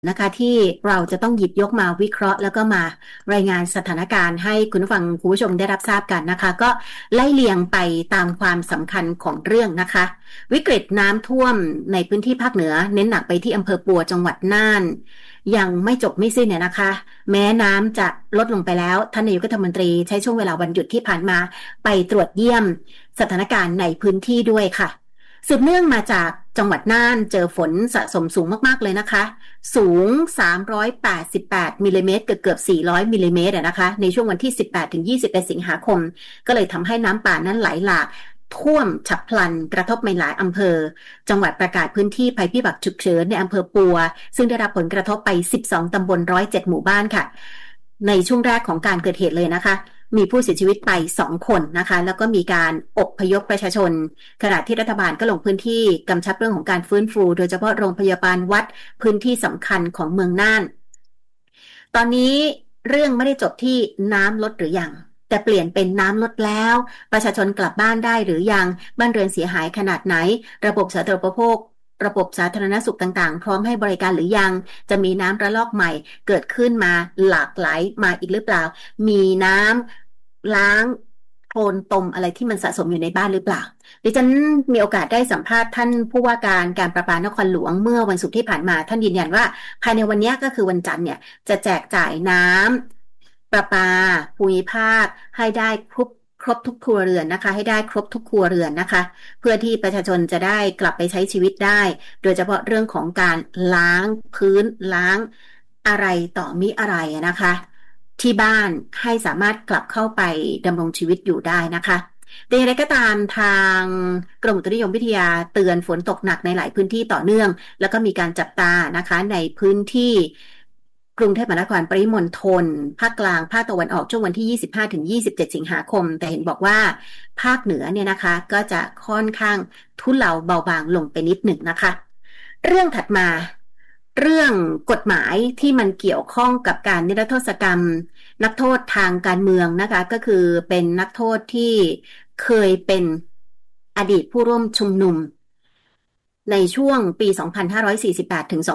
นะคะที่เราจะต้องหยิบยกมาวิเคราะห์แล้วก็มารายงานสถานการณ์ให้คุณผู้ฟังคุณผู้ชมได้รับทราบกันนะคะก็ไล่เลียงไปตามความสำคัญของเรื่องนะคะวิกฤตน้ำท่วมในพื้นที่ภาคเหนือเน้นหนักไปที่อำเภอปัวจังหวัดน่านยังไม่จบไม่สิ้นเนี่ยนะคะแม้น้ำจะลดลงไปแล้วท่านนายกรัฐมนตรีใช้ช่วงเวลาวันหยุดที่ผ่านมาไปตรวจเยี่ยมสถานการณ์ในพื้นที่ด้วยค่ะสืบเนื่องมาจากจังหวัดน่านเจอฝนสะสมสูงมากๆเลยนะคะสูง388มิลลิเมตรเกือบ400มิลลิเมตรนะคะในช่วงวันที่18ถึง21สิงหาคมก็เลยทำให้น้ำป่านั้นไหลหลากท่วมฉับพลันกระทบในหลายอำเภอจังหวัดประกาศพื้นที่ภัยพิบัติฉุกเฉินในอำเภอปัวซึ่งได้รับผลกระทบไป12ตำบล107หมู่บ้านค่ะในช่วงแรกของการเกิดเหตุเลยนะคะมีผู้เสียชีวิตไป2คนนะคะแล้วก็มีการอพยพประชาชนขณะที่รัฐบาลก็ลงพื้นที่กำชับเรื่องของการฟื้นฟูโดยเฉพาะโรงพยาบาลวัดพื้นที่สำคัญของเมืองน่านตอนนี้เรื่องไม่ได้จบที่น้ำลดหรือยังแต่เปลี่ยนเป็นน้ำลดแล้วประชาชนกลับบ้านได้หรือยังบ้านเรือนเสียหายขนาดไหนระบบสาธารณูปโภคระบบสาธารณสุขต่างๆพร้อมให้บริการหรือยังจะมีน้ำระลอกใหม่เกิดขึ้นมาหลากหลายมาอีกหรือเปล่ามีน้ำล้างโคลนตมอะไรที่มันสะสมอยู่ในบ้านหรือเปล่าดิฉันมีโอกาสได้สัมภาษณ์ท่านผู้ว่าการประปานครหลวงเมื่อวันศุกร์ที่ผ่านมาท่านยืนยันว่าภายในวันนี้ก็คือวันจันทร์เนี่ยจะแจกจ่ายน้ำประปาภูมิภาคให้ได้ครบทุกครัวเรือนนะคะให้ได้ครบทุกครัวเรือนนะคะเพื่อที่ประชาชนจะได้กลับไปใช้ชีวิตได้โดยเฉพาะเรื่องของการล้างพื้นล้างอะไรต่อมิอะไรนะคะที่บ้านให้สามารถกลับเข้าไปดำรงชีวิตอยู่ได้นะคะแต่อย่างไรก็ตามทางกรมอุตุนิยมวิทยาเตือนฝนตกหนักในหลายพื้นที่ต่อเนื่องแล้วก็มีการจับตานะคะในพื้นที่กรุงเทพมหานครปริมณฑลภาคกลางภาคตะวันออกช่วงวันที่25ถึง27สิงหาคมแต่เห็นบอกว่าภาคเหนือเนี่ยนะคะก็จะค่อนข้างทุเลาเบาบางลงไปนิดหนึ่งนะคะเรื่องถัดมาเรื่องกฎหมายที่มันเกี่ยวข้องกับการนิรโทษกรรมนักโทษทางการเมืองนะคะก็คือเป็นนักโทษที่เคยเป็นอดีตผู้ร่วมชุมนุมในช่วงปี2548ถึง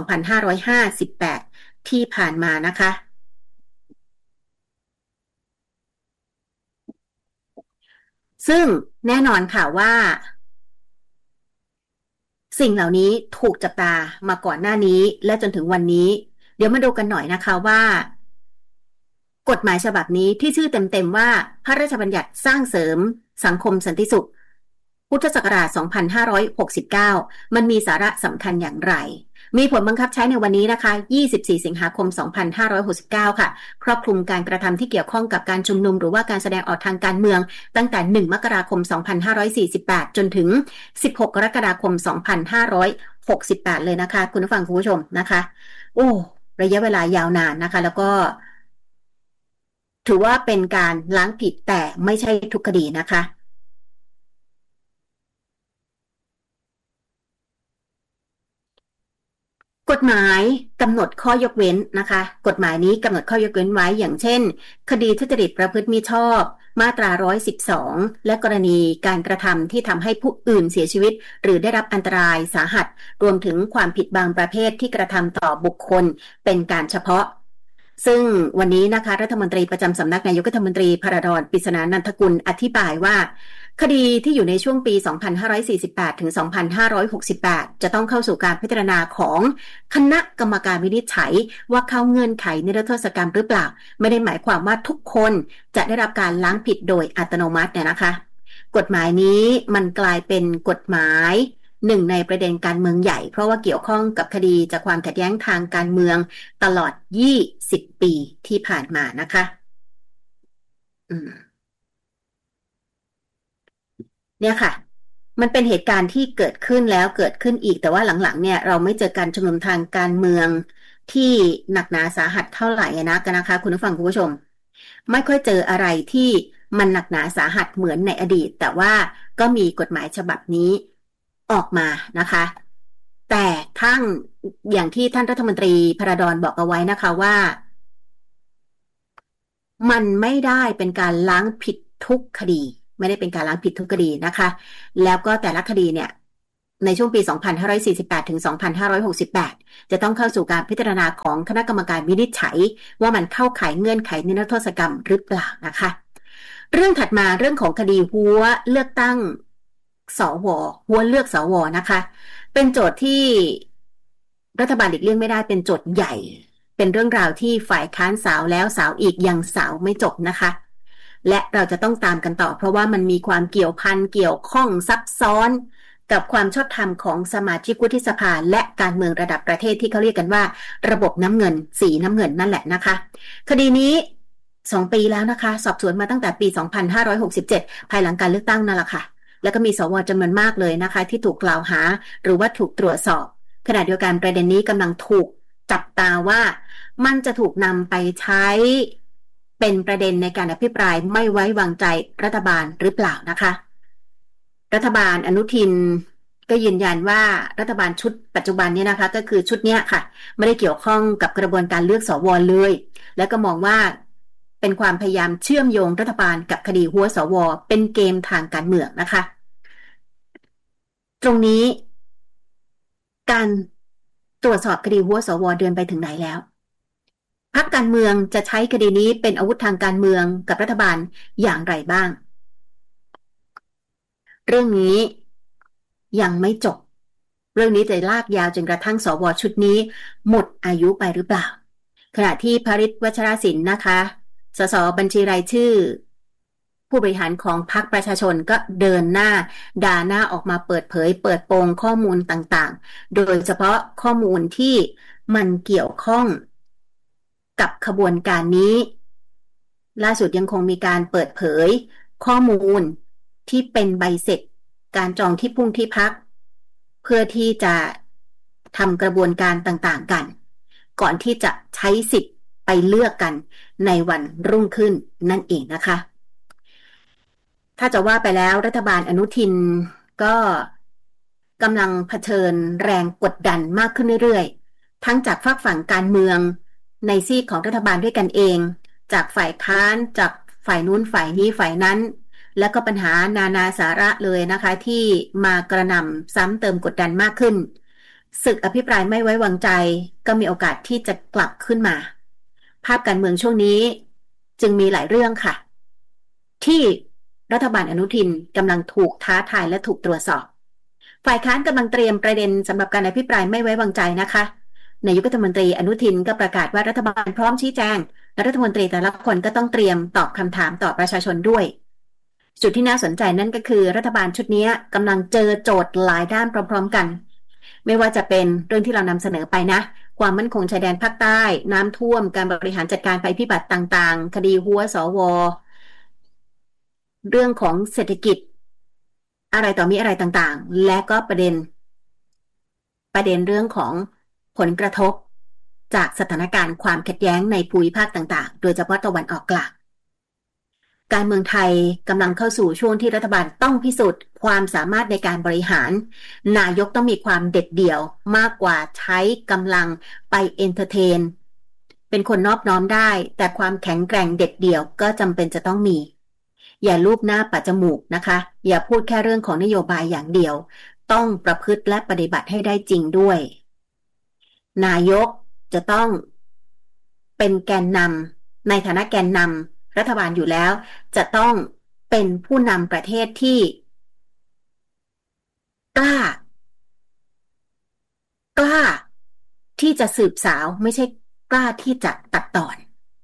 2558ที่ผ่านมานะคะซึ่งแน่นอนค่ะว่าสิ่งเหล่านี้ถูกจับตามาก่อนหน้านี้และจนถึงวันนี้เดี๋ยวมาดูกันหน่อยนะคะว่ากฎหมายฉบับนี้ที่ชื่อเต็มๆว่าพระราชบัญญัติสร้างเสริมสังคมสันติสุขพุทธศักราช2569มันมีสาระสำคัญอย่างไรมีผลบังคับใช้ในวันนี้นะคะ24สิงหาคม2569ค่ะครอบคลุมการกระทำที่เกี่ยวข้องกับการชุมนุมหรือว่าการแสดงออกทางการเมืองตั้งแต่1มกราคม2548จนถึง16กรกฎาคม2568เลยนะคะคุณผู้ฟังคุณผู้ชมนะคะโอ้ระยะเวลายาวนานนะคะแล้วก็ถือว่าเป็นการล้างผิดแต่ไม่ใช่ทุกคดีนะคะ กฎหมายกำหนดข้อยกเว้นนะคะกฎหมายนี้กำหนดข้อยกเว้นไว้อย่างเช่นคดีทุจริตประพฤติมิชอบมาตรา112และกรณีการกระทำที่ทำให้ผู้อื่นเสียชีวิตหรือได้รับอันตรายสาหัสรวมถึงความผิดบางประเภทที่กระทำต่อบุคคลเป็นการเฉพาะซึ่งวันนี้นะคะรัฐมนตรีประจำสำนักนายกรัฐมนตรีพระดอนปริศนานันทกุลอธิบายว่าคดีที่อยู่ในช่วงปี2548ถึง2568จะต้องเข้าสู่การพิจารณาของคณะกรรมการวินิจฉัยว่าเข้าเงื่อนไขนิรโทษกรรมหรือเปล่าไม่ได้หมายความว่าทุกคนจะได้รับการล้างผิดโดยอัตโนมัติเนี่ยนะคะกฎหมายนี้มันกลายเป็นกฎหมายหนึ่งในประเด็นการเมืองใหญ่เพราะว่าเกี่ยวข้องกับคดีจากความขัดแย้งทางการเมืองตลอด20ปีที่ผ่านมานะคะอืมเนี่ยค่ะมันเป็นเหตุการณ์ที่เกิดขึ้นแล้วเกิดขึ้นอีกแต่ว่าหลังๆเนี่ยเราไม่เจอการชุมนุมทางการเมืองที่หนักหนาสาหัสเท่าไหร่นะกันนะคะคุณผู้ฟังคุณผู้ชมไม่ค่อยเจออะไรที่มันหนักหนาสาหัสเหมือนในอดีตแต่ว่าก็มีกฎหมายฉบับนี้ออกมานะคะแต่ทั้งอย่างที่ท่านรัฐมนตรีพระดอนบอกเอาไว้นะคะว่า มันไม่ได้เป็นการล้างผิดทุกคดีไม่ได้เป็นการล้างผิดทุกคดีนะคะแล้วก็แต่ละคดีเนี่ยในช่วงปี 2548 ถึง 2568 จะต้องเข้าสู่การพิจารณาของคณะกรรมการวินิจฉัยว่ามันเข้าข่ายเงื่อนไขนิรโทษกรรมหรือเปล่านะคะเรื่องถัดมาเรื่องของคดีหัวเลือกตั้งสวหัวเลือกสวนะคะเป็นโจทย์ที่รัฐบาลหลีกเลี่ยงไม่ได้เป็นโจทย์ใหญ่เป็นเรื่องราวที่ฝ่ายค้านสาวแล้วสาวอีกยังสาวไม่จบนะคะและเราจะต้องตามกันต่อเพราะว่ามันมีความเกี่ยวพันเกี่ยวข้องซับซ้อนกับความชอบธรรมของสมาชิกวุฒิสภาและการเมืองระดับประเทศที่เขาเรียกกันว่าระบบน้ำเงินสีน้ำเงินนั่นแหละนะคะคดีนี้2 ปีแล้วนะคะสอบสวนมาตั้งแต่ปี 2567 ภายหลังการเลือกตั้งนั่นแหละค่ะแล้วก็มีสวจำนวนมากเลยนะคะที่ถูกกล่าวหาหรือว่าถูกตรวจสอบขณะเดียวกันประเด็นนี้กำลังถูกจับตาว่ามันจะถูกนำไปใช้เป็นประเด็นในการอภิปรายไม่ไว้วางใจรัฐบาลหรือเปล่านะคะรัฐบาลอนุทินก็ยืนยันว่ารัฐบาลชุดปัจจุบันนี้นะคะก็คือชุดเนี้ยค่ะไม่ได้เกี่ยวข้องกับกระบวนการเลือกสวเลยแล้วก็มองว่าเป็นความพยายามเชื่อมโยงรัฐบาลกับคดีหัวสวเป็นเกมทางการเมืองนะคะตรงนี้การตรวจสอบคดีหัวสวเดินไปถึงไหนแล้วพรรคการเมืองจะใช้คดีนี้เป็นอาวุธทางการเมืองกับรัฐบาลอย่างไรบ้างเรื่องนี้ยังไม่จบเรื่องนี้จะลากยาวจนกระทั่งสวชุดนี้หมดอายุไปหรือเปล่าขณะที่พริตวัชรศิลป์นะคะสสบัญชีรายชื่อผู้บริหารของพรรคประชาชนก็เดินหน้าด่าหน้าออกมาเปิดเผยเปิดโปงข้อมูลต่างๆโดยเฉพาะข้อมูลที่มันเกี่ยวข้องกับขบวนการนี้ล่าสุดยังคงมีการเปิดเผยข้อมูลที่เป็นใบเสร็จการจองที่พุ่งที่พักเพื่อที่จะทำกระบวนการต่างๆกันก่อนที่จะใช้สิทธิ์ไปเลือกกันในวันรุ่งขึ้นนั่นเองนะคะถ้าจะว่าไปแล้วรัฐบาลอนุทินก็กำลังเผชิญแรงกดดันมากขึ้นเรื่อยๆทั้งจากฝากฝั่งการเมืองในซีกของรัฐบาลด้วยกันเองจากฝ่ายค้านจากฝ่ายนู้นฝ่ายนี้ฝ่ายนั้นแล้วก็ปัญหานานาสาระเลยนะคะที่มากระหน่ำซ้ำเติมกดดันมากขึ้นศึกอภิปรายไม่ไว้วางใจก็มีโอกาสที่จะกลับขึ้นมาภาพการเมืองช่วงนี้จึงมีหลายเรื่องค่ะที่รัฐบาลอนุทินกำลังถูกท้าทายและถูกตรวจสอบฝ่ายค้านกำลังเตรียมประเด็นสำหรับการอภิปรายไม่ไว้วางใจนะคะนายกรัฐมนตรีอนุทินก็ประกาศว่ารัฐบาลพร้อมชี้แจงและรัฐมนตรีแต่ละคนก็ต้องเตรียมตอบคำถามต่อประชาชนด้วยจุดที่น่าสนใจนั่นก็คือรัฐบาลชุดนี้กำลังเจอโจทย์หลายด้านพร้อมๆกันไม่ว่าจะเป็นเรื่องที่เรานำเสนอไปนะความมั่นคงชายแดนภาคใต้น้ำท่วมการบริหารจัดการภัยพิบัติต่างๆคดีหัวสวเรื่องของเศรษฐกิจอะไรต่อมีอะไรต่างๆและก็ประเด็นเรื่องของผลกระทบจากสถานการณ์ความขัดแย้งในภูมิภาคต่างๆโดยเฉพาะตะวันออกกลางการเมืองไทยกำลังเข้าสู่ช่วงที่รัฐบาลต้องพิสูจน์ความสามารถในการบริหารนายกต้องมีความเด็ดเดี่ยวมากกว่าใช้กำลังไปเอนเตอร์เทนเป็นคนนอบน้อมได้แต่ความแข็งแกร่งเด็ดเดี่ยวก็จำเป็นจะต้องมีอย่าลูบหน้าปัดจมูกนะคะอย่าพูดแค่เรื่องของนโยบายอย่างเดียวต้องประพฤติและปฏิบัติให้ได้จริงด้วยนายกจะต้องเป็นแกนนำในฐานะแกนนำรัฐบาลอยู่แล้วจะต้องเป็นผู้นำประเทศที่กล้ากล้าที่จะสืบสาวไม่ใช่กล้าที่จะตัดตอน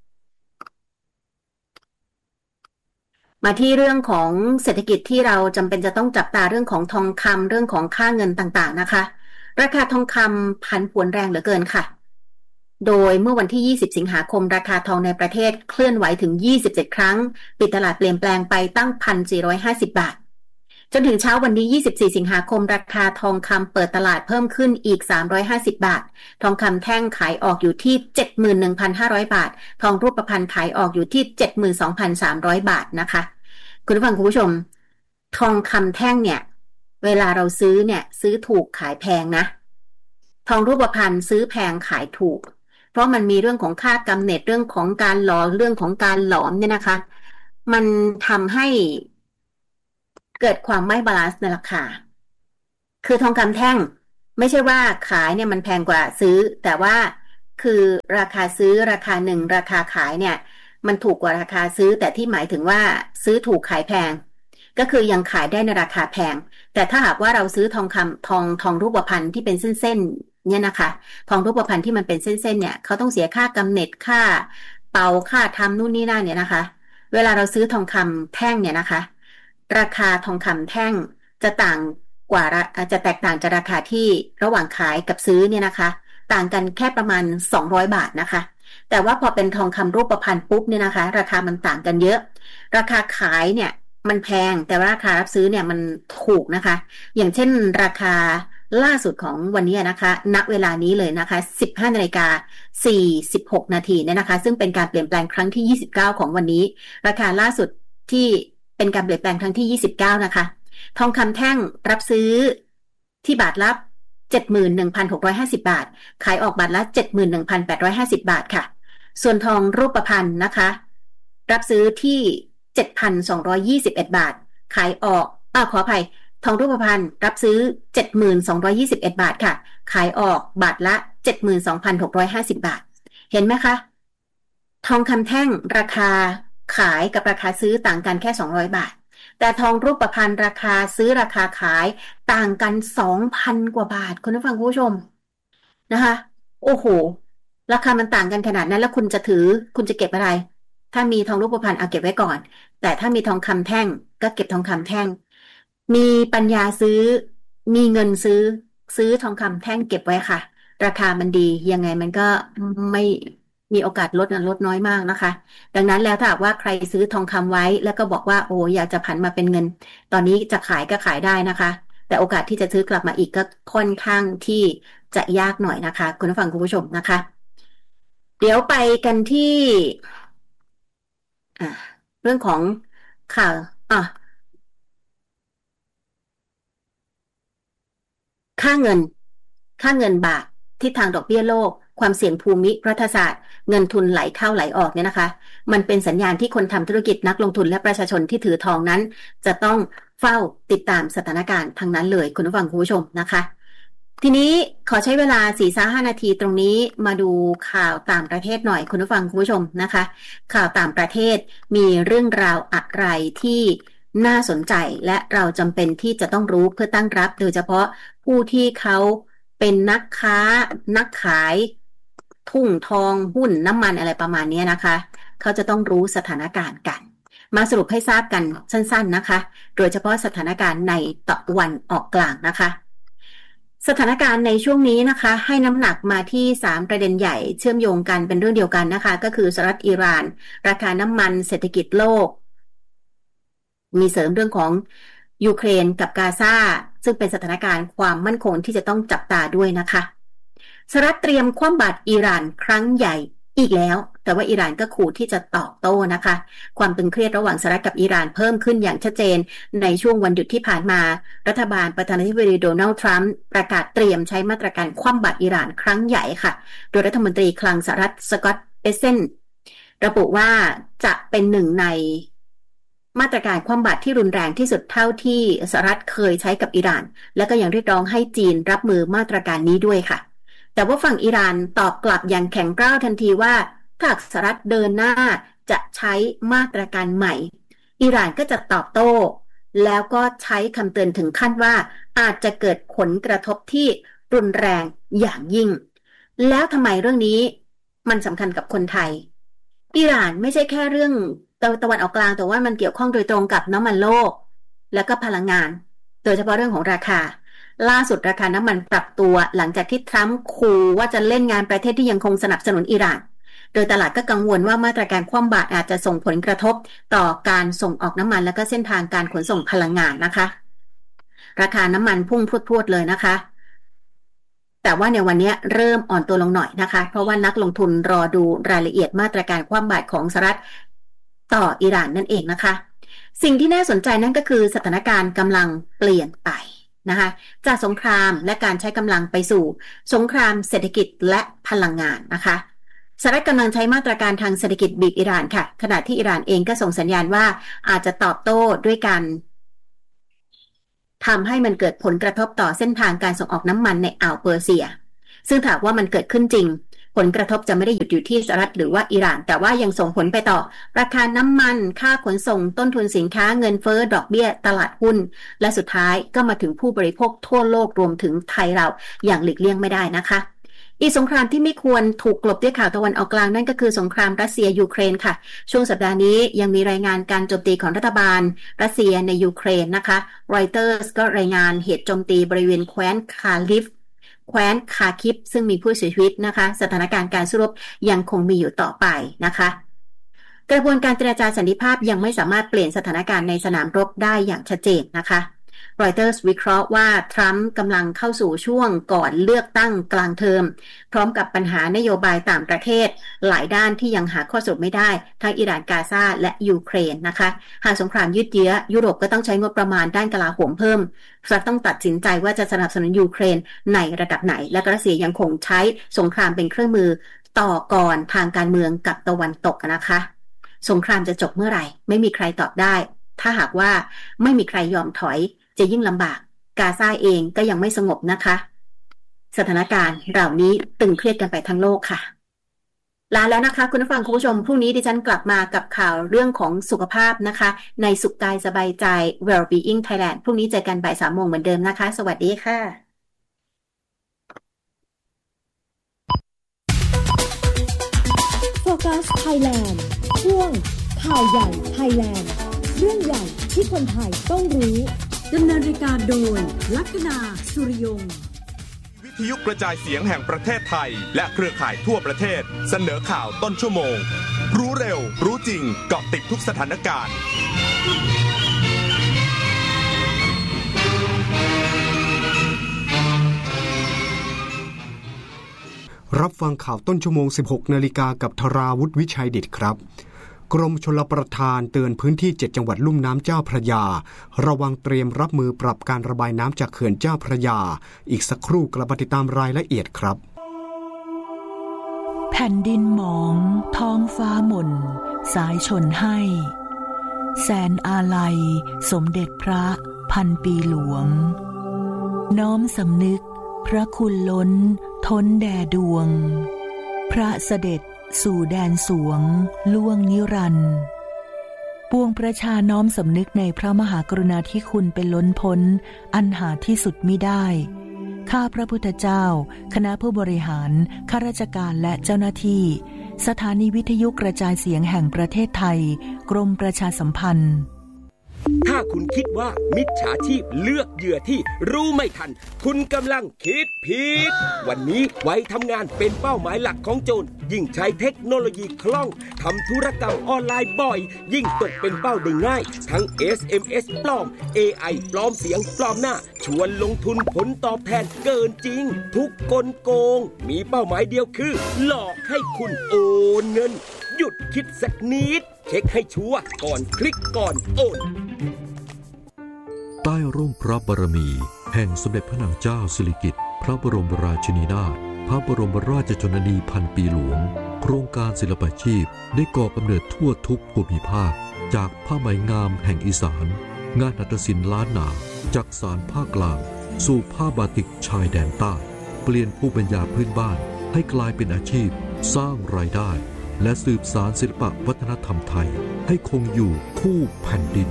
มาที่เรื่องของเศรษฐกิจที่เราจำเป็นจะต้องจับตาเรื่องของทองคำเรื่องของค่าเงินต่างๆนะคะราคาทองคำผันผวนแรงเหลือเกินค่ะโดยเมื่อวันที่20สิงหาคมราคาทองในประเทศเคลื่อนไหวถึง27ครั้งปิดตลาดเปลี่ยนแปลงไปตั้ง 1,450 บาทจนถึงเช้าวันนี้24สิงหาคมราคาทองคำเปิดตลาดเพิ่มขึ้นอีก350บาททองคำแท่งขายออกอยู่ที่ 71,500 บาททองรูปพรรณขายออกอยู่ที่ 72,300 บาทนะคะคุณผู้ฟังคุณผู้ชมทองคำแท่งเนี่ยเวลาเราซื้อเนี่ยซื้อถูกขายแพงนะทองรูปพรรณซื้อแพงขายถูกเพราะมันมีเรื่องของค่ากำเนิดเรื่องของการหล่อเรื่องของการหลอมเนี่ยนะคะมันทำให้เกิดความไม่บาลานซ์ในราคาคือทองคำแท่งไม่ใช่ว่าขายเนี่ยมันแพงกว่าซื้อแต่ว่าคือราคาซื้อราคาหนึ่งราคาขายเนี่ยมันถูกกว่าราคาซื้อแต่ที่หมายถึงว่าซื้อถูกขายแพงก็คือยังขายได้ในราคาแพงแต่ถ้าหากว่าเราซื้อทองคำทองรูปพรรณที่เป็นเส้นๆเนี่ยนะคะทองรูปพรรณที่มันเป็นเส้นๆเนี่ยเขาต้องเสียค่ากำเนิดค่าเป่าค่าทำนู่นนี่นั่นเนี่ยนะคะเวลาเราซื้อทองคำแท่งเนี่ยนะคะราคาทองคำแท่งจะต่าง กว่าจะแตกต่างจากราคาที่ระหว่างขายกับซื้อเนี่ยนะคะต่างกันแค่ประมาณ200บาทนะคะแต่ว่าพอเป็นทองคำรูปพรรณปุ๊บเนี่ยนะคะราคามันต่างกันเยอะราคาขายเนี่ยมันแพงแต่ว่าราคารับซื้อเนี่ยมันถูกนะคะอย่างเช่นราคาล่าสุดของวันนี้นะคะณเวลานี้เลยนะคะ15:46เนี่ยนะคะซึ่งเป็นการเปลี่ยนแปลงครั้งที่29ของวันนี้ราคาล่าสุดที่เป็นการเปลี่ยนแปลงครั้งที่29นะคะทองคำแท่งรับซื้อที่บาทละ71,650 บาทขายออกบาทละ71,850 บาทค่ะส่วนทองรูปพรรณนะคะรับซื้อที่7,221 บาทขายออกขออภัยทองรูปพรรณรับซื้อ7,221 บาทค่ะขายออกบาทละ72,650 บาทเห็นไหมคะทองคำแท่งราคาขายกับราคาซื้อต่างกันแค่200บาทแต่ทองรูปพรรณราคาซื้อราคาขายต่างกัน2,000กว่าบาทคุณผู้ฟังคุณผู้ชมนะคะโอ้โหราคามันต่างกันขนาดนั้นแล้วคุณจะถือคุณจะเก็บอะไรถ้ามีทองรูปพรรณเอาเก็บไว้ก่อนแต่ถ้ามีทองคำแท่งก็เก็บทองคำแท่งมีปัญญาซื้อมีเงินซื้อทองคำแท่งเก็บไว้ค่ะราคามันดียังไงมันก็ไม่มีโอกาสลดน้อยมากนะคะดังนั้นแล้วถ้าหากว่าใครซื้อทองคำไว้แล้วก็บอกว่าโอ้อยากจะผันมาเป็นเงินตอนนี้จะขายก็ขายได้นะคะแต่โอกาสที่จะซื้อกลับมาอีกก็ค่อนข้างที่จะยากหน่อยนะคะคุณผู้ฟังคุณผู้ชมนะคะเดี๋ยวไปกันที่อ่าเรื่องของข่าวอ่ะ ค่าเงินค่าเงินบาททิศทางดอกเบี้ยโลกความเสี่ยงภูมิรัฐศาสตร์เงินทุนไหลเข้าไหลออกเนี่ยนะคะมันเป็นสัญญาณที่คนทำธุรกิจนักลงทุนและประชาชนที่ถือทองนั้นจะต้องเฝ้าติดตามสถานการณ์ทั้งนั้นเลยคุณผู้ฟังคุณผู้ชมนะคะทีนี้ขอใช้เวลา4-5นาทีตรงนี้มาดูข่าวต่างประเทศหน่อยคุณผู้ฟังคุณผู้ชมนะคะข่าวต่างประเทศมีเรื่องราวอะไรที่น่าสนใจและเราจำเป็นที่จะต้องรู้เพื่อตั้งรับโดยเฉพาะ ผู้ที่เขาเป็นนักค้านักขายทุ่งทองหุ้นน้ำมันอะไรประมาณนี้นะคะเขาจะต้องรู้สถานการณ์กันมาสรุปให้ทราบกันสั้นๆนะคะโดยเฉพาะสถานการณ์ในตะวันออกกลางนะคะสถานการณ์ในช่วงนี้นะคะให้น้ำหนักมาที่3ประเด็นใหญ่เชื่อมโยงกันเป็นเรื่องเดียวกันนะคะก็คือสหรัฐอิหร่านราคาน้ำมันเศรษฐกิจโลก มีเสริมเรื่องของยูเครนกับกาซาซึ่งเป็นสถานการณ์ความมั่นคงที่จะต้องจับตาด้วยนะคะสหรัฐเตรียมคว่ำบาตรอิหร่านครั้งใหญ่อีกแล้วแต่ว่าอิหร่านก็ขู่ที่จะตอบโต้นะคะความตึงเครียดระหว่างสหรัฐกับอิหร่านเพิ่มขึ้นอย่างชัดเจนในช่วงวันหยุดที่ผ่านมารัฐบาลประธานาธิบดีโดนัลด์ทรัมป์ประกาศเตรียมใช้มาตรการคว่ำบาตรอิหร่านครั้งใหญ่ค่ะโดยรัฐมนตรีคลังสหรัฐสกอตต์เบเซนระบุว่าจะเป็นหนึ่งในมาตรการคว่ำบาตรที่รุนแรงที่สุดเท่าที่สหรัฐเคยใช้กับอิหร่านและก็ยังเรียกร้องให้จีนรับมือมาตรการนี้ด้วยค่ะแต่ว่าฝั่งอิหร่านตอบกลับอย่างแข็งกร้าวทันทีว่าถ้าสหรัฐเดินหน้าจะใช้มาตรการใหม่อิหร่านก็จะตอบโต้แล้วก็ใช้คำเตือนถึงขั้นว่าอาจจะเกิดผลกระทบที่รุนแรงอย่างยิ่งแล้วทำไมเรื่องนี้มันสำคัญกับคนไทย อิหร่านไม่ใช่แค่เรื่องตะวันออกกลางแต่ว่ามันเกี่ยวข้องโดยตรงกับน้ำมันโลกและก็พลังงานโดยเฉพาะเรื่องของราคาล่าสุดราคาน้ำมันปรับตัวหลังจากที่ทรัมป์ขู่ว่าจะเล่นงานประเทศที่ยังคงสนับสนุนอิหร่านโดยตลาดก็กังวลว่ามาตรการคว่ำบาตรอาจจะส่งผลกระทบต่อการส่งออกน้ำมันและก็เส้นทางการขนส่งพลังงานนะคะราคาน้ำมันพุ่งพรวดๆเลยนะคะ แต่ว่าในวันนี้เริ่มอ่อนตัวลงหน่อยนะคะเพราะว่านักลงทุนรอดูรายละเอียดมาตรการคว่ำบาตรของสหรัฐต่ออิหร่านนั่นเองนะคะสิ่งที่น่าสนใจนั่นก็คือสถานการณ์กำลังเปลี่ยนไปนะคะจากสงครามและการใช้กำลังไปสู่สงครามเศรษฐกิจและพลังงานนะคะสหรัฐกำลังใช้มาตรการทางเศรษฐกิจบีบอิหร่านค่ะขณะที่อิหร่านเองก็ส่งสัญญาณว่าอาจจะตอบโต้ด้วยการทำให้มันเกิดผลกระทบต่อเส้นทางการส่งออกน้ำมันในอ่าวเปอร์เซียซึ่งถ้าว่ามันเกิดขึ้นจริงผลกระทบจะไม่ได้หยุดอยู่ที่สหรัฐหรือว่าอิหร่านแต่ว่ายังส่งผลไปต่อราคาน้ำมันค่าขนส่งต้นทุนสินค้าเงินเฟ้อดอกเบี้ยตลาดหุ้นและสุดท้ายก็มาถึงผู้บริโภคทั่วโลกรวมถึงไทยเราอย่างหลีกเลี่ยงไม่ได้นะคะอีกสงครามที่ไม่ควรถูกกลบด้วยข่าวตะวันออกกลางนั่นก็คือสงครามรัสเซียยูเครนค่ะช่วงสัปดาห์นี้ยังมีรายงานการโจมตีของรัฐบาลรัสเซียในยูเครนนะคะรอยเตอร์สก็รายงานเหตุโจมตีบริเวณแคว้นคาคิฟซึ่งมีผู้เสียชีวิตนะคะสถานการณ์การสู้รบยังคงมีอยู่ต่อไปนะคะกระบวนการเจรจาสันติภาพยังไม่สามารถเปลี่ยนสถานการณ์ในสนามรบได้อย่างชัดเจนนะคะรอยเตอร์สวิเคราะห์ว่าทรัมป์กำลังเข้าสู่ช่วงก่อนเลือกตั้งกลางเทอมพร้อมกับปัญหานโยบายต่างประเทศหลายด้านที่ยังหาข้อสรุปไม่ได้ทั้งอิหร่านกาซาและยูเครนนะคะหากสงครามยืดเยื้อยุโรปก็ต้องใช้งบประมาณด้านกลาโหมเพิ่มจะต้องตัดสินใจว่าจะสนับสนุนยูเครนในระดับไหนและรัสเซียยังคงใช้สงครามเป็นเครื่องมือต่อกรทางการเมืองกับตะวันตกนะคะสงครามจะจบเมื่อไหร่ไม่มีใครตอบได้ถ้าหากว่าไม่มีใครยอมถอยจะยิ่งลำบากกาซาเองก็ยังไม่สงบนะคะสถานการณ์เหล่านี้ตึงเครียดกันไปทั้งโลกค่ะลาแล้วนะคะคุณผู้ฟังคุณผู้ชมพรุ่งนี้ดิฉันกลับมากับข่าวเรื่องของสุขภาพนะคะในสุขกายสบายใจ Well-being Thailand พรุ่งนี้เจอกันบ่าย 3 โมงเหมือนเดิมนะคะสวัสดีค่ะโฟกัสไทยแลนด์ช่วงข่าวใหญ่ไทยแลนด์เรื่องใหญ่ที่คนไทยต้องรู้ดำเนินรายการโดยลัคนาสุริยงวิทยุกระจายเสียงแห่งประเทศไทยและเครือข่ายทั่วประเทศเสนอข่าวต้นชั่วโมงรู้เร็วรู้จริงเกาะติดทุกสถานการณ์รับฟังข่าวต้นชั่วโมง 16 นาฬิกากับธราวุฒิวิชัยดิษฐ์ครับกรมชลประทานเตือนพื้นที่7จังหวัดลุ่มน้ำเจ้าพระยาระวังเตรียมรับมือปรับการระบายน้ำจากเขื่อนเจ้าพระยาอีกสักครู่กลับมาติดตามรายละเอียดครับแผ่นดินหมองท้องฟ้าหม่นสายชนให้แสนอาลัยสมเด็จพระพันปีหลวงน้อมสำนึกพระคุณล้นท้นแด่ดวงพระเสด็จสู่แดนสวงล่วงนิรันดร์ปวงประชาน้อมสำนึกในพระมหากรุณาธิคุณเป็นล้นพ้นอันหาที่สุดมิได้ข้าพระพุทธเจ้าคณะผู้บริหารข้าราชการและเจ้าหน้าที่สถานีวิทยุกระจายเสียงแห่งประเทศไทยกรมประชาสัมพันธ์ถ้าคุณคิดว่ามิจฉาชีพเลือกเหยื่อที่รู้ไม่ทันคุณกำลังคิดผิดวันนี้ไว้ทำงานเป็นเป้าหมายหลักของโจรยิ่งใช้เทคโนโลยีคล่องทำธุรกรรมออนไลน์บ่อยยิ่งตกเป็นเป้าได้ง่ายทั้ง SMS ปลอม AI ปลอมเสียงปลอมหน้าชวนลงทุนผลตอบแทนเกินจริงทุกกลโกงมีเป้าหมายเดียวคือหลอกให้คุณโอนเงินหยุดคิดสักนิดเช็คให้ชัวร์ก่อนคลิกก่อนโอนใต้ร่มพระบารมีแห่งสมเด็จพระนางเจ้าสิริกิติ์พระบรมราชินีนาถพระบรมราชชนนีพันปีหลวงโครงการศิลปาชีพได้ก่อกำเนิดทั่วทุกภูมิภาคจากผ้าไหมงามแห่งอีสานงานหัตถศิลป์ล้านนาจากสานภาคกลางสู่ผ้าบาติกชายแดนใต้เปลี่ยนภูมิปัญญาพื้นบ้านให้กลายเป็นอาชีพสร้างรายได้และสืบสานศิลปวัฒนธรรมไทยให้คงอยู่คู่แผ่นดิน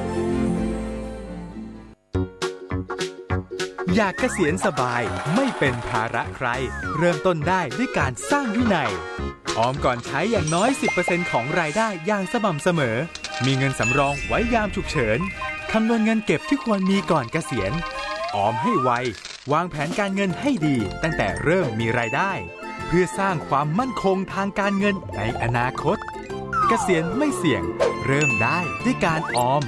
อยากเกษียณสบายไม่เป็นภาระใครเริ่มต้นได้ด้วยการสร้างวินัยออมก่อนใช้อย่างน้อย 10% ของรายได้อย่างสม่ำเสมอมีเงินสำรองไว้ยามฉุกเฉินคำนวณเงินเก็บที่ควรมีก่อนเกษียณออมให้ไววางแผนการเงินให้ดีตั้งแต่เริ่มมีรายได้เพื่อสร้างความมั่นคงทางการเงินในอนาคตเกษียณไม่เสี่ยงเริ่มได้ด้วยการออม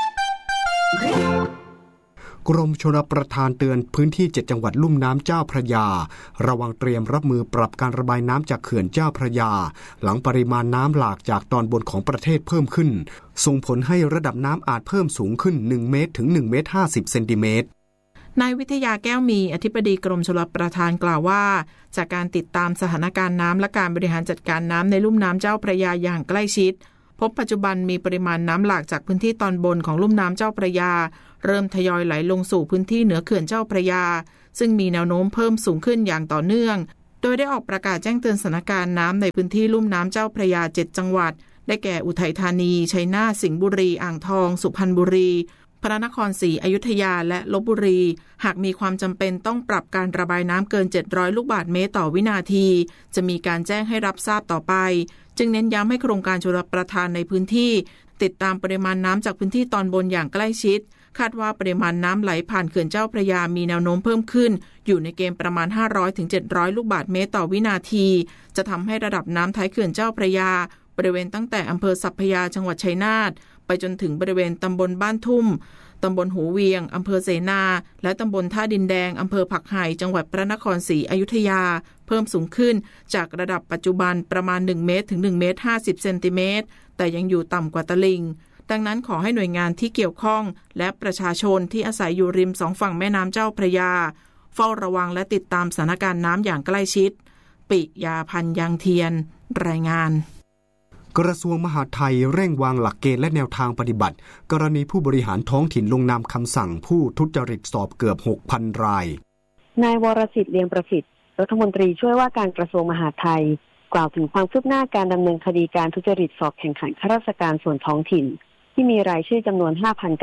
กรมชลประทานเตือนพื้นที่7จังหวัดลุ่มน้ำเจ้าพระยาระวังเตรียมรับมือปรับการระบายน้ำจากเขื่อนเจ้าพระยาหลังปริมาณน้ำหลากจากตอนบนของประเทศเพิ่มขึ้นส่งผลให้ระดับน้ำอาจเพิ่มสูงขึ้น1เมตรถึง1เมตร50เซนติเมตรนายวิทยาแก้วมีอธิบดีกรมชลประทานกล่าวว่าจากการติดตามสถานการณ์น้ำและการบริหารจัดการน้ำในลุ่มน้ำเจ้าพระยาอย่างใกล้ชิดพบปัจจุบันมีปริมาณน้ำหลากจากพื้นที่ตอนบนของลุ่มน้ำเจ้าพระยาเริ่มทยอยไหลลงสู่พื้นที่เหนือเขื่อนเจ้าพระยาซึ่งมีแนวโน้มเพิ่มสูงขึ้นอย่างต่อเนื่องโดยได้ออกประกาศแจ้งเตือนสถานการณ์น้ำในพื้นที่ลุ่มน้ำเจ้าพระยา7จังหวัดได้แก่อุทัยธานีชัยนาทสิงห์บุรีอ่างทองสุพรรณบุรีพระนครศรีอยุธยาและลพบุรีหากมีความจำเป็นต้องปรับการระบายน้ำเกิน700ลูกบาศก์เมตรต่อวินาทีจะมีการแจ้งให้รับทราบต่อไปจึงเน้นย้ำให้โครงการชลประทานในพื้นที่ติดตามปริมาณน้ำจากพื้นที่ตอนบนอย่างใกล้ชิดคาดว่าปริมาณน้ำไหลผ่านเขื่อนเจ้าพระยามีแนวโน้มเพิ่มขึ้นอยู่ในเกณฑ์ประมาณ 500-700 ลูกบาศก์เมตรต่อวินาทีจะทำให้ระดับน้ำท้ายเขื่อนเจ้าพระยาบริเวณตั้งแต่อำเภอสัพพยาจังหวัดชัยนาทไปจนถึงบริเวณตำบลบ้านทุ่มตำบลหูเวียงอำเภอเสนาและตำบลท่าดินแดงอำเภอผักไห่จังหวัดพระนครศรีอยุธยาเพิ่มสูงขึ้นจากระดับปัจจุบันประมาณ1เมตรถึง1เมตร50เซนติเมตรแต่ยังอยู่ต่ำกว่าตลิ่งดังนั้นขอให้หน่วยงานที่เกี่ยวข้องและประชาชนที่อาศัยอยู่ริมสองฝั่งแม่น้ำเจ้าพระยาเฝ้าระวังและติดตามสถานการณ์น้ำอย่างใกล้ชิดปิยาพันธ์ยังเทียนรายงานกระทรวงมหาดไทยเร่งวางหลักเกณฑ์และแนวทางปฏิบัติกรณีผู้บริหารท้องถิ่นลงนามคำสั่งผู้ทุจริตสอบเกือบ 6,000 รายนายวรสิทธิ์เลียงประสิทธิ์รัฐมนตรีช่วยว่าการกระทรวงมหาดไทยกล่าวถึงความคืบหน้าการดำเนินคดีการทุจริตสอบแข่งขันข้าราชการส่วนท้องถิ่นที่มีรายชื่อจำนวน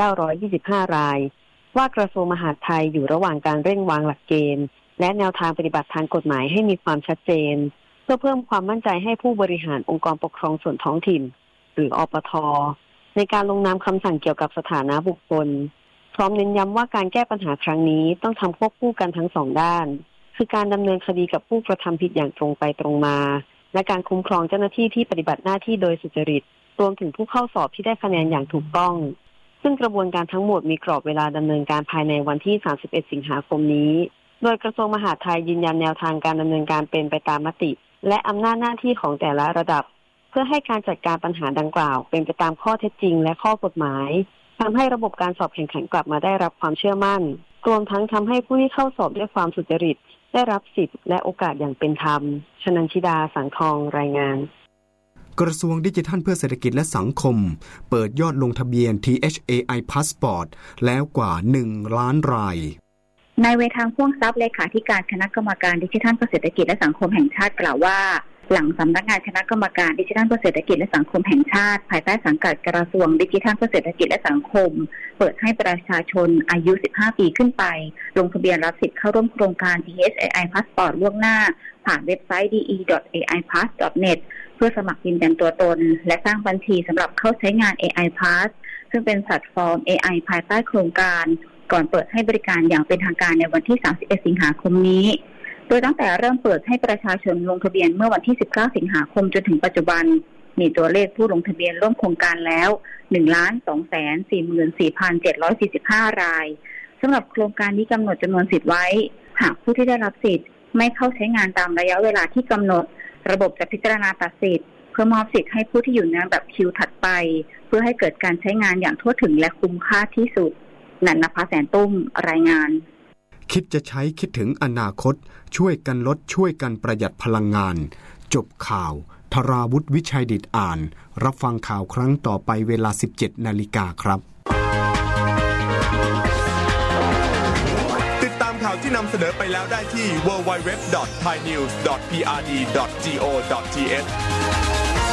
5,925 รายว่ากระทรวงมหาดไทยอยู่ระหว่างการเร่งวางหลักเกณฑ์และแนวทางปฏิบัติทางกฎหมายให้มีความชัดเจนเพื่อเพิ่มความมั่นใจให้ผู้บริหารองค์กรปกครองส่วนท้องถิ่นหรืออปท.ในการลงนามคำสั่งเกี่ยวกับสถานะบุคคลพร้อมเน้นย้ำว่าการแก้ปัญหาครั้งนี้ต้องทำควบคู่กันทั้งสองด้านคือการดำเนินคดีกับผู้กระทำผิดอย่างตรงไปตรงมาและการคุ้มครองเจ้าหน้าที่ที่ปฏิบัติหน้าที่โดยสุจริตรวมถึงผู้เข้าสอบที่ได้คะแนนอย่างถูกต้องซึ่งกระบวนการทั้งหมดมีกรอบเวลาดำเนินการภายในวันที่31สิงหาคมนี้โดยกระทรวงมหาดไทยยืนยันแนวทางการดำเนินการเป็นไปตามมติและอำนาจหน้าที่ของแต่ละระดับเพื่อให้การจัดการปัญหาดังกล่าวเป็นไปตามข้อเท็จจริงและข้อกฎหมายทำให้ระบบการสอบแข่งขันกลับมาได้รับความเชื่อมั่นรวมทั้งทำให้ผู้ที่เข้าสอบด้วยความสุจริตได้รับสิทธิและโอกาสอย่างเป็นธรรมชนันชิดาสังทองรายงานกระทรวงดิจิทัลเพื่อเศรษฐกิจและสังคมเปิดยอดลงทะเบียน THAI Passport แล้วกว่า1ล้านรายนายเวทางพ่วงทรัพย์เลขาธิการคณะกรรมการดิจิทัลเพื่อเศรษฐกิจและสังคมแห่งชาติกล่าวว่าหลังสำนักงานคณะกรรมการดิจิทัลเพื่อเศรษฐกิจและสังคมแห่งชาติภายใต้สังกัดกระทรวงดิจิทัลเพื่อเศรษฐกิจและสังคมเปิดให้ประชาชนอายุ15ปีขึ้นไปลงทะเบียนรับสิทธิ์เข้าร่วมโครงการ THAI Passport ล่วงหน้าผ่านเว็บไซต์ de.aipass.net เพื่อสมัครยืนยันตัวตนและสร้างบัญชีสำหรับเข้าใช้งาน AI Pass ซึ่งเป็นแพลตฟอร์ม AI ภายใต้โครงการก่อนเปิดให้บริการอย่างเป็นทางการในวันที่31สิงหาคมนี้โดยตั้งแต่เริ่มเปิดให้ประชาชนลงทะเบียนเมื่อวันที่19สิงหาคมจนถึงปัจจุบันมีตัวเลขผู้ลงทะเบียนร่วมโครงการแล้ว 1,244,745 รายสำหรับโครงการนี้กำหนดจำนวนสิทธิ์ไว้หากผู้ที่ได้รับสิทธิ์ไม่เข้าใช้งานตามระยะเวลาที่กำหนดระบบจะพิจารณาตัดสิทธิ์เพื่อมอบสิทธิ์ให้ผู้ที่อยู่ในลำดับคิวถัดไปเพื่อให้เกิดการใช้งานอย่างทั่วถึงและคุ้มค่าที่สุดนันนภาแสนตุ้มรายงานคิดจะใช้คิดถึงอนาคตช่วยกันลดช่วยกันประหยัดพลังงานจบข่าวธราวุฒิวิชัยดิษฐ์อ่านรับฟังข่าวครั้งต่อไปเวลา 17 นาฬิกาครับติดตามข่าวที่นำเสนอไปแล้วได้ที่ www.thainews.prd.go.th